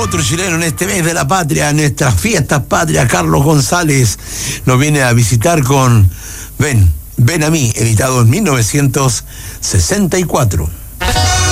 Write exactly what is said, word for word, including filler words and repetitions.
otro chileno en este mes de la patria, en nuestras fiestas patrias. Carlos González nos viene a visitar con Ven, Ven a mí, editado en mil novecientos sesenta y cuatro.